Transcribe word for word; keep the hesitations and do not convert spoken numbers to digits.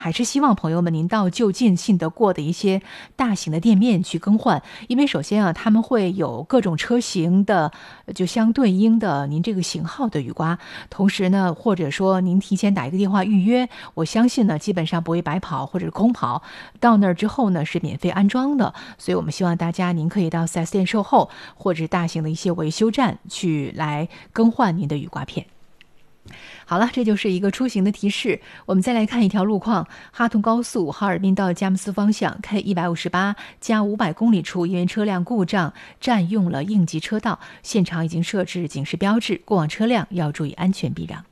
还是希望朋友们您到就近信得过的一些大型的店面去更换，因为首先啊，他们会有各种车型的就相对应的您这个型号的雨刮，同时呢，或者说您提前打一个电话预约，我相信呢，基本上不会白跑或者是空跑，到那儿之后呢是免费安装的，所以我们希望大家您可以到 四 S 店售后或者是大型的一些维修站去来更换您的雨刮片。好了，这就是一个出行的提示。我们再来看一条路况，哈通高速哈尔滨到佳木斯方向 K 一百五十八 加五百公里处，因为车辆故障占用了应急车道，现场已经设置警示标志，过往车辆要注意安全避让。